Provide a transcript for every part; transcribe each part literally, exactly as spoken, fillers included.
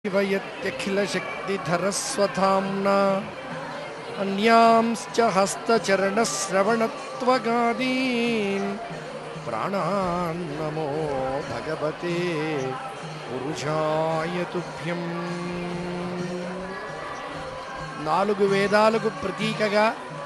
वयत्यखिलशक्तिधरस्वधाम्ना अन्यांश्च हस्तचरणश्रवणत्वगादीन् प्राणान् नमो भगवते पुरुषाय तुभ्यं। నాలుగు వేదాలకు ప్రతీకగా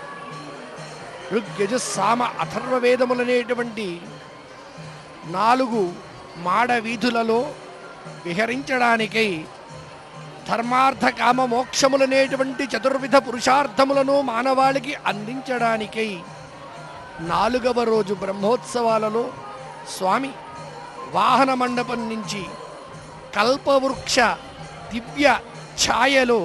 ఋగ్యజ సామ అథర్వ వేదములనేటువంటి నాలుగు మాడ వీధులలో విహరించడానికై ధర్మార్థ కామ మోక్షములనేటువంటి చతుర్విధ పురుషార్థములను మానవాళికి అందించడానికై నాలుగవ రోజు బ్రహ్మోత్సవాలలో స్వామి వాహన మండపం నుంచి కల్పవృక్ష దివ్య ఛాయలో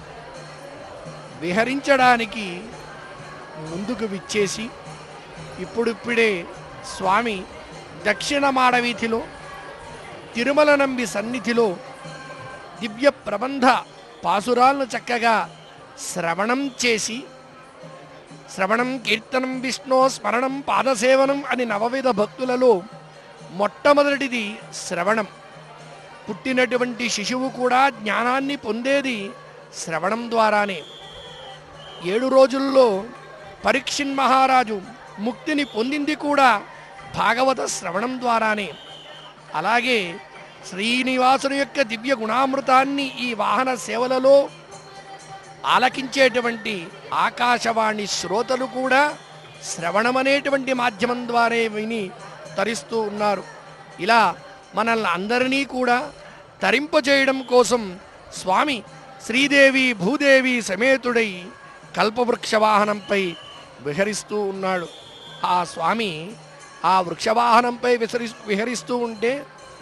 విహరించడానికి ముందుకు విచ్చేసి ఇప్పుడిప్పుడే స్వామి దక్షిణ మాడవీధిలో తిరుమల నంబి సన్నిధిలో దివ్య ప్రబంధ పాసురాలను చక్కగా శ్రవణం చేసి శ్రవణం కీర్తనం విష్ణు స్మరణం పాదసేవనం అని నవవిధ భక్తులలో మొట్టమొదటిది శ్రవణం. పుట్టినటువంటి శిశువు కూడా జ్ఞానాన్ని పొందేది శ్రవణం ద్వారానే. ఏడు రోజుల్లో పరీక్షిన్ మహారాజు ముక్తిని పొందింది కూడా భాగవత శ్రవణం ద్వారానే. అలాగే శ్రీనివాసుని యొక్క దివ్య గుణామృతాన్ని ఈ వాహన సేవలలో ఆలకించేటువంటి ఆకాశవాణి శ్రోతలు కూడా శ్రవణమనేటువంటి మాధ్యమం ద్వారా విని తరిస్తూ ఉన్నారు. ఇలా మనల్ని అందరినీ కూడా తరింపజేయడం కోసం స్వామి శ్రీదేవి భూదేవి సమేతుడై కల్పవృక్ష వాహనంపై విహరిస్తూ ఉన్నాడు. ఆ స్వామి ఆ వృక్షవాహనంపై విసరి విహరిస్తూ ఉంటే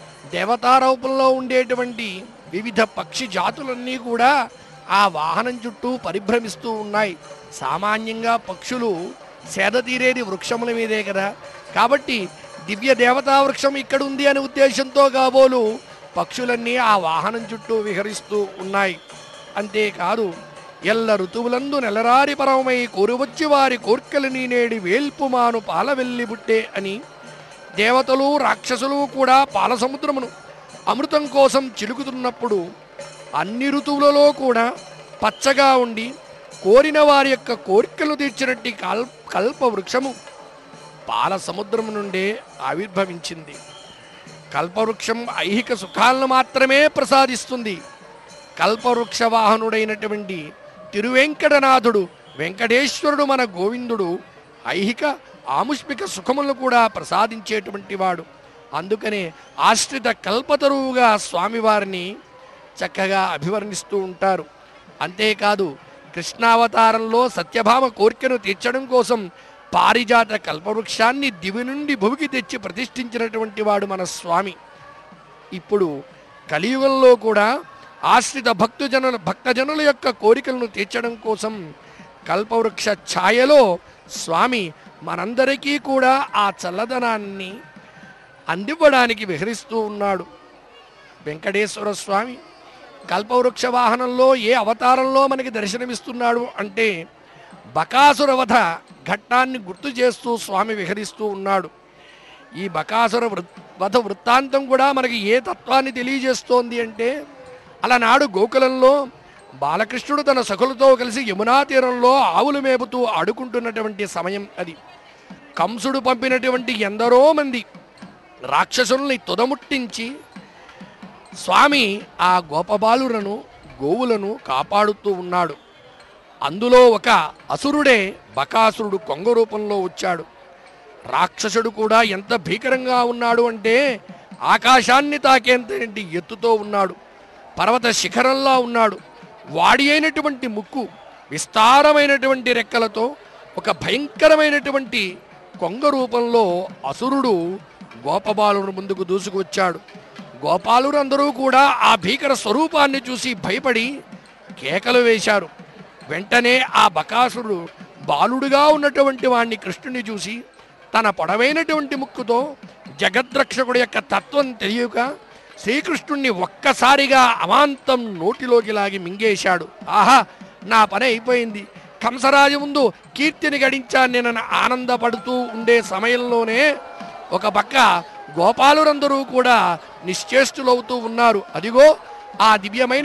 దేవతారూపంలో ఉండేటువంటి వివిధ పక్షి జాతులన్నీ కూడా ఆ వాహనం చుట్టూ పరిభ్రమిస్తూ ఉన్నాయి. సామాన్యంగా పక్షులు సేద తీరేది వృక్షముల మీదే కదా, కాబట్టి దివ్య దేవతా వృక్షం ఇక్కడ ఉంది అనే ఉద్దేశంతో కాబోలు పక్షులన్నీ ఆ వాహనం చుట్టూ విహరిస్తూ ఉన్నాయి. అంతేకాదు ఎల్ల ఋతువులందు నెలరారి పరమై కోరువచ్చి వారి కోర్కెలు నీనేడి వేల్పుమాను పాలవెల్లి బుట్టే అని దేవతలు రాక్షసులు కూడా పాల సముద్రమును అమృతం కోసం చిలుకుతున్నప్పుడు అన్ని ఋతువులలో కూడా పచ్చగా ఉండి కోరిన వారి యొక్క కోరికలు తీర్చినట్టు కల్ కల్ప వృక్షము పాల సముద్రము నుండే ఆవిర్భవించింది. కల్పవృక్షం ఐహిక సుఖాలను మాత్రమే ప్రసాదిస్తుంది. కల్పవృక్ష వాహనుడైనటువంటి తిరువెంకటనాథుడు వెంకటేశ్వరుడు మన గోవిందుడు ఐహిక ఆముష్మిక సుఖములను కూడా ప్రసాదించేటువంటి వాడు. అందుకనే ఆశ్రిత కల్పతరువుగా స్వామివారిని చక్కగా అభివర్ణిస్తూ ఉంటారు. అంతేకాదు కృష్ణావతారంలో సత్యభామ కోరికను తీర్చడం కోసం పారిజాత కల్పవృక్షాన్ని దివి నుండి భూమికి తెచ్చి ప్రతిష్ఠించినటువంటి వాడు మన స్వామి. ఇప్పుడు కలియుగంలో కూడా ఆశ్రిత భక్తుజనుల భక్తజనుల యొక్క కోరికలను తీర్చడం కోసం కల్పవృక్ష ఛాయలో స్వామి మనందరికీ కూడా ఆ చల్లదనాన్ని అందివ్వడానికి విహరిస్తూ ఉన్నాడు. వెంకటేశ్వర స్వామి కల్పవృక్ష వాహనంలో ఏ అవతారంలో మనకి దర్శనమిస్తున్నాడు అంటే బకాసుర వధ ఘట్టాన్ని గుర్తు చేస్తూ స్వామి విహరిస్తూ ఉన్నాడు. ఈ బకాసుర వధ వృత్తాంతం కూడా మనకి ఏ తత్వాన్ని తెలియజేస్తోంది అంటే అలనాడు గోకులంలో బాలకృష్ణుడు తన సఖులతో కలిసి యమునా తీరంలో ఆవులు మేపుతూ ఆడుకుంటున్నటువంటి సమయం అది. కంసుడు పంపినటువంటి ఎందరో మంది రాక్షసుల్ని తుదముట్టించి స్వామి ఆ గోపబాలులను గోవులను కాపాడుతూ ఉన్నాడు. అందులో ఒక అసురుడే బకాసురుడు కొంగ రూపంలో వచ్చాడు. రాక్షసుడు కూడా ఎంత భీకరంగా ఉన్నాడు అంటే ఆకాశాన్ని తాకేంత ఎత్తుతో ఉన్నాడు. పర్వత శిఖరంలా ఉన్నాడు. వాడి అయినటువంటి ముక్కు, విస్తారమైనటువంటి రెక్కలతో ఒక భయంకరమైనటువంటి కొంగ రూపంలో అసురుడు గోపబాలుని ముందుకు దూసుకువచ్చాడు. గోపాలురందరూ కూడా ఆ భీకర స్వరూపాన్ని చూసి భయపడి కేకలు వేశారు. వెంటనే ఆ బకాసురుడు బాలుడుగా ఉన్నటువంటి వాణ్ణి కృష్ణుని చూసి తన పొడవైనటువంటి ముక్కుతో జగద్రక్షకుడి యొక్క తత్వం తెలియక శ్రీకృష్ణుణ్ణి ఒక్కసారిగా అమాంతం నోటిలోకి లాగి మింగేశాడు. ఆహా, నా పని అయిపోయింది, కంసరాజు ముందు కీర్తిని గడించాను నేను ఆనందపడుతూ ఉండే సమయంలోనే ఒక పక్క గోపాలురందరూ కూడా నిశ్చేష్టులవుతూ ఉన్నారు. అదిగో ఆ దివ్యమైన